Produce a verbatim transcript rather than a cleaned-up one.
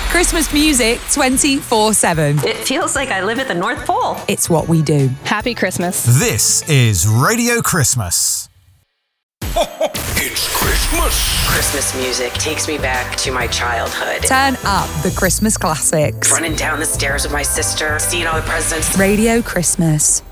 Christmas music twenty-four seven. It feels like I live at the North Pole. It's what we do. Happy Christmas. This is Radio Christmas. It's Christmas. Christmas music takes me back to my childhood. Turn up the Christmas classics. Running down the stairs with my sister, seeing all the presents. Radio Christmas.